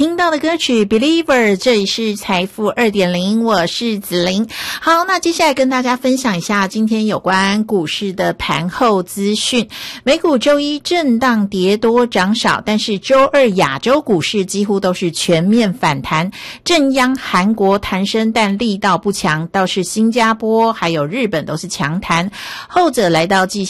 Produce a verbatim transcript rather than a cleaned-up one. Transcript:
听到的歌曲 Believer， 这里是财富 二点零， 我是子琳。好，那接下来跟大家分享一下今天有关股市的盘后资讯。美股周一震荡跌多涨少，但是周二亚洲股市几乎都是全面反弹，正央韩国弹升，但力道不强，倒是新加坡还有日本都是强弹，后者来到季线